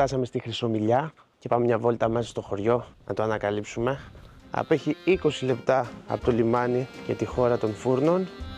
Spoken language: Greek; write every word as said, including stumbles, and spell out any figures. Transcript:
φτάσαμε στη Χρυσομιλιά και πάμε μια βόλτα μέσα στο χωριό να το ανακαλύψουμε. Απέχει είκοσι λεπτά από το λιμάνι και τη χώρα των φούρνων